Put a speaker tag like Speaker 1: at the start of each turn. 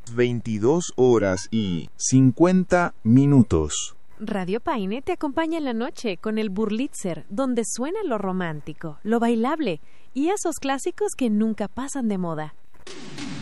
Speaker 1: 22:50.
Speaker 2: Radio Paine te acompaña en la noche con el Burlitzer, donde suena lo romántico, lo bailable y esos clásicos que nunca pasan de moda.